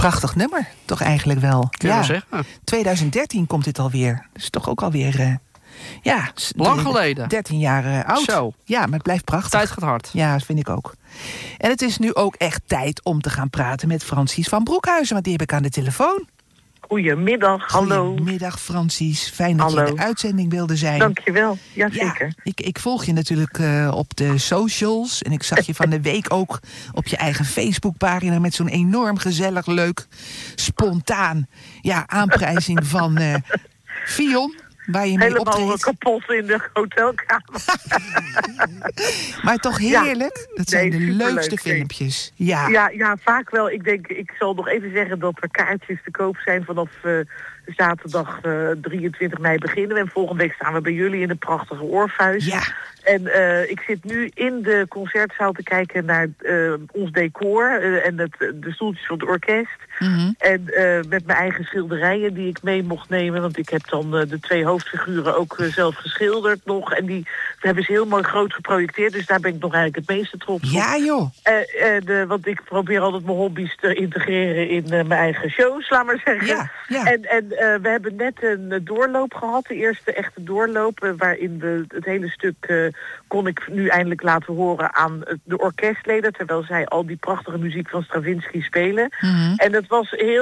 Prachtig nummer, toch eigenlijk wel. Kunnen we zeggen. 2013 komt dit alweer. Dus toch ook alweer... lang geleden. 13 jaar oud. Zo. Ja, maar het blijft prachtig. Tijd gaat hard. Ja, dat vind ik ook. En het is nu ook echt tijd om te gaan praten met Francies van Broekhuizen. Want die heb ik aan de telefoon. Goedemiddag, hallo. Goedemiddag, Francies. Fijn dat je in de uitzending wilde zijn. Dankjewel, jazeker. Ja, ik volg je natuurlijk op de socials. En ik zag je van de week ook op je eigen Facebookpagina... met zo'n enorm gezellig, leuk, spontaan aanprijzing van Fion. Waar je mee helemaal optreedt. Kapot in de hotelkamer. Maar toch heerlijk. Ja. Dat zijn de leukste superleuk, filmpjes. Ja, vaak wel. Ik zal nog even zeggen dat er kaartjes te koop zijn vanaf zaterdag 23 mei beginnen we. En volgende week staan we bij jullie in een prachtige Orpheus. Ja. En ik zit nu in de concertzaal te kijken naar ons decor en de stoeltjes van het orkest. Mm-hmm. En met mijn eigen schilderijen die ik mee mocht nemen. Want ik heb dan de 2 hoofdfiguren ook zelf geschilderd nog. En die hebben ze heel mooi groot geprojecteerd. Dus daar ben ik nog eigenlijk het meeste trots op. Ja, joh. Want ik probeer altijd mijn hobby's te integreren in mijn eigen shows, laat maar zeggen. Ja. En we hebben net een doorloop gehad. De eerste echte doorloop. Waarin we het hele stuk kon ik nu eindelijk laten horen aan de orkestleden. Terwijl zij al die prachtige muziek van Stravinsky spelen. Mm-hmm. En dat was heel